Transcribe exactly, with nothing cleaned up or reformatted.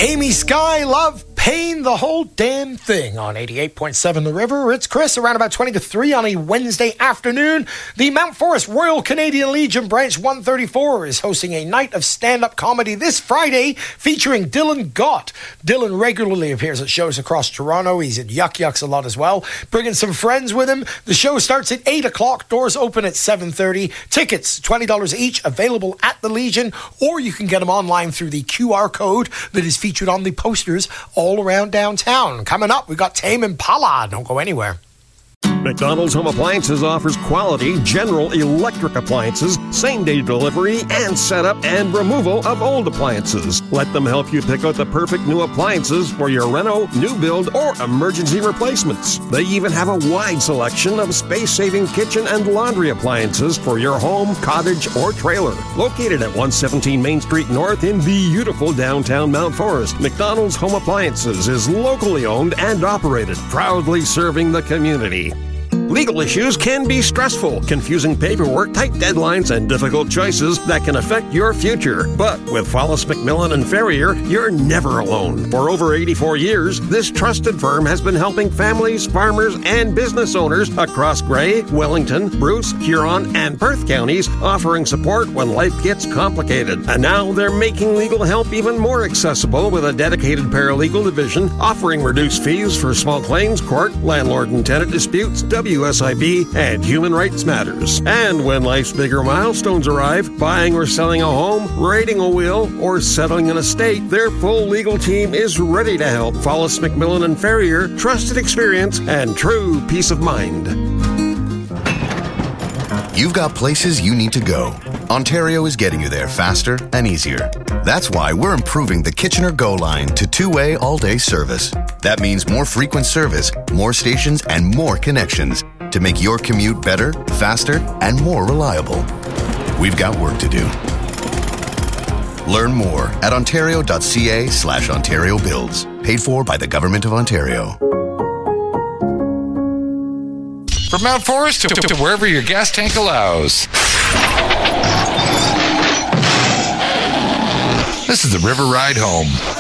Amy Sky, Love, Pain, the whole damn thing on eighty-eight point seven The River. It's Chris, around about twenty to three on a Wednesday afternoon. The Mount Forest Royal Canadian Legion Branch one thirty-four is hosting a night of stand-up comedy this Friday featuring Dylan Gott. Dylan regularly appears at shows across Toronto. He's at Yuck Yucks a lot as well, bringing some friends with him. The show starts at eight o'clock. Doors open at seven thirty. Tickets, twenty dollars each, available at the Legion, or you can get them online through the Q R code that is featured on the posters all around downtown. Coming up, we've got Tame Impala. Don't go anywhere. McDonald's Home Appliances offers quality General Electric appliances, same-day delivery, and setup and removal of old appliances. Let them help you pick out the perfect new appliances for your reno, new build, or emergency replacements. They even have a wide selection of space-saving kitchen and laundry appliances for your home, cottage, or trailer. Located at one seventeen Main Street North in beautiful downtown Mount Forest, McDonald's Home Appliances is locally owned and operated, proudly serving the community. Legal issues can be stressful, confusing paperwork, tight deadlines, and difficult choices that can affect your future. But with Follis McMillan and Ferrier, you're never alone. For over eighty-four years, this trusted firm has been helping families, farmers, and business owners across Grey, Wellington, Bruce, Huron, and Perth counties, offering support when life gets complicated. And now they're making legal help even more accessible with a dedicated paralegal division, offering reduced fees for small claims court, landlord and tenant disputes, W S I B, and Human Rights Matters. And when life's bigger milestones arrive, buying or selling a home, rating a will, or settling an estate, their full legal team is ready to help. Follis McMillan and Ferrier, trusted experience and true peace of mind. You've got places you need to go. Ontario is getting you there faster and easier. That's why we're improving the Kitchener Go line to two-way all-day service. That means more frequent service, more stations, and more connections to make your commute better, faster, and more reliable. We've got work to do. Learn more at ontario.ca slash Ontario Builds. Paid for by the Government of Ontario. From Mount Forest to, to, to wherever your gas tank allows. This is the River Ride Home.